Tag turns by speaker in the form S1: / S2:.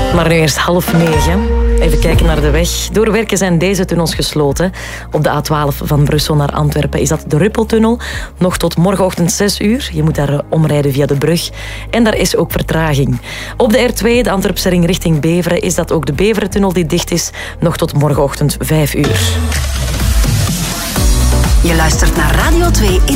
S1: Maar nu eerst 8:30. Even kijken naar de weg. Door werken zijn deze tunnels gesloten. Op de A12 van Brussel naar Antwerpen is dat de Ruppeltunnel. Nog tot morgenochtend 6 uur. Je moet daar omrijden via de brug. En daar is ook vertraging. Op de R2, de Antwerpse ring richting Beveren, is dat ook de Beverentunnel die dicht is. Nog tot morgenochtend 5 uur.
S2: Je luistert naar Radio 2 in